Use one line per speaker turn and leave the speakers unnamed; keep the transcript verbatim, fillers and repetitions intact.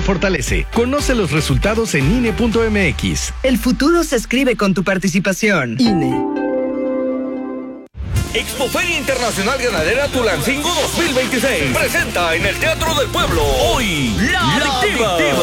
fortalece. Conoce los resultados en I N E punto M X.
El futuro se escribe con tu participación. I N E.
Expoferia Internacional Ganadera Tulancingo dos mil veintiséis presenta en el Teatro del Pueblo hoy La, La Adictiva. Adictiva.